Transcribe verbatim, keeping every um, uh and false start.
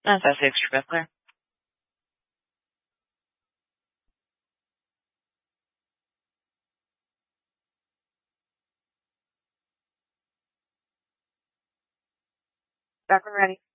That's S X Beth Claire. Back when ready.